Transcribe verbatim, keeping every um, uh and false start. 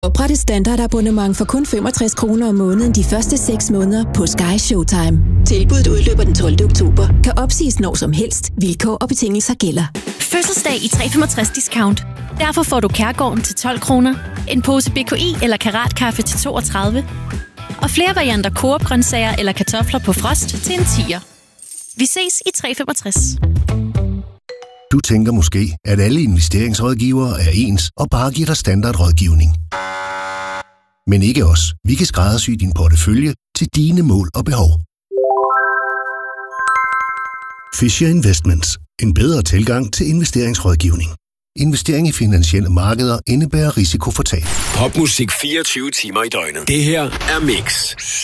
Opret et standardabonnement for kun femogtres kroner om måneden de første seks måneder på Sky Showtime. Tilbuddet udløber den tolvte oktober. Kan opsiges når som helst. Vilkår og betingelser gælder. Fødselsdag i tre komma femogtres discount. Derfor får du Kærgården til tolv kroner, en pose B K I eller Karatkaffe til toogtredive og flere varianter Coop-grøntsager eller kartofler på frost til en tier. Vi ses i tre komma femogtres. Du tænker måske, at alle investeringsrådgivere er ens og bare giver dig standardrådgivning. Men ikke os. Vi kan skræddersy din portefølje til dine mål og behov. Fisher Investments. En bedre tilgang til investeringsrådgivning. Investering i finansielle markeder indebærer risiko for tab. Popmusik fireogtyve timer i døgnet. Det her er Mix.